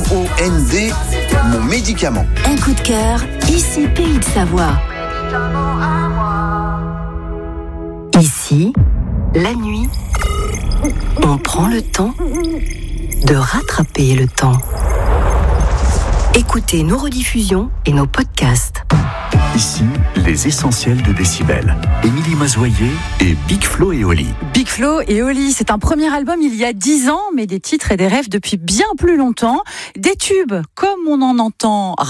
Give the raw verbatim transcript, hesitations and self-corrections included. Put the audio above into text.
O N D, mon médicament. Un coup de cœur, ici Pays de Savoie. Ici, la nuit, on prend le temps de rattraper le temps. Écoutez nos rediffusions et nos podcasts. Ici, les essentiels de Décibel. Émilie Mazoyer et Big Flo et Oli. Big Flo et Oli, c'est un premier album il y a dix ans, mais des titres et des rêves depuis bien plus longtemps. Des tubes, comme on en entend